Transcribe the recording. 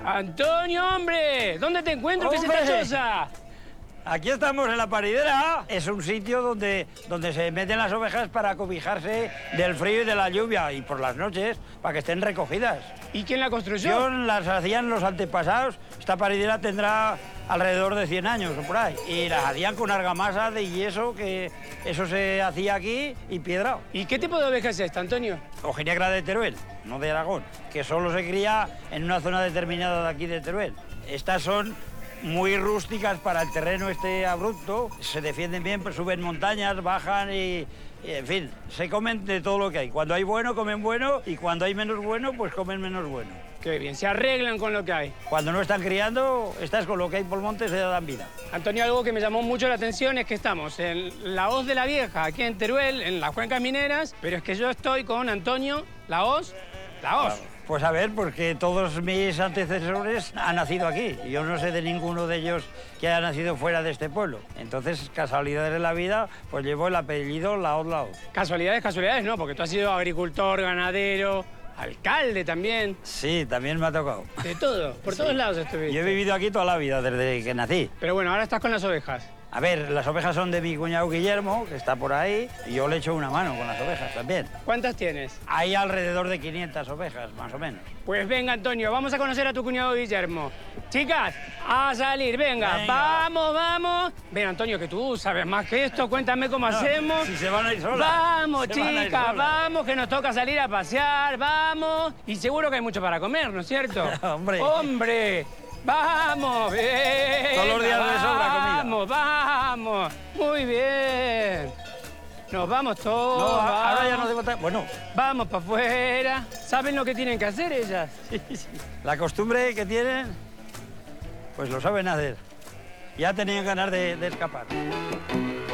Antonio, hombre, ¿dónde te encuentro? ¿Qué es esta choza? Aquí estamos en la paridera. Es un sitio donde se meten las ovejas para cobijarse del frío y de la lluvia y por las noches para que estén recogidas. ¿Y quién la construyó? Las hacían los antepasados. Esta paridera tendrá alrededor de 100 años o por ahí. Y las hacían con argamasa de yeso, que eso se hacía aquí, y piedra. ¿Y qué tipo de oveja es esta, Antonio? Ojinegra de Teruel, no de Aragón, que solo se cría en una zona determinada de aquí de Teruel. Estas son muy rústicas para el terreno este abrupto, se defienden bien, pues suben montañas, bajan y en fin, se comen de todo lo que hay. Cuando hay bueno, comen bueno, y cuando hay menos bueno, pues comen menos bueno. Qué bien, se arreglan con lo que hay. Cuando no están criando, estas con lo que hay por monte se dan vida. Antonio, algo que me llamó mucho la atención es que estamos en la Hoz de la Vieja, aquí en Teruel, en las cuencas mineras, pero es que yo estoy con Antonio, la Hoz. Pues a ver, porque todos mis antecesores han nacido aquí. Yo no sé de ninguno de ellos que haya nacido fuera de este pueblo. Entonces, casualidades de la vida, pues llevo el apellido Laoz. Casualidades, no, porque tú has sido agricultor, ganadero, alcalde también. Sí, también me ha tocado. De todo, por todos lados estuviste. Yo he vivido aquí toda la vida, desde que nací. Pero bueno, ahora estás con las ovejas. A ver, las ovejas son de mi cuñado Guillermo, que está por ahí, y yo le echo una mano con las ovejas también. ¿Cuántas tienes? Hay alrededor de 500 ovejas, más o menos. Pues venga, Antonio, vamos a conocer a tu cuñado Guillermo. Chicas, a salir, venga. Vamos. Ven, Antonio, que tú sabes más que esto, cuéntame cómo hacemos. Si se van a ir solas. Vamos, chicas, vamos, que nos toca salir a pasear, vamos. Y seguro que hay mucho para comer, ¿no es cierto? ¡Hombre! ¡Vamos! ¡Bien! Todos los días de sobra comida. ¡Vamos! Muy bien. Nos vamos todos. No, ahora ya no vamos. debo... Bueno. Vamos para afuera. ¿Saben lo que tienen que hacer ellas? La costumbre que tienen, pues lo saben hacer. Ya tenían ganas de escapar.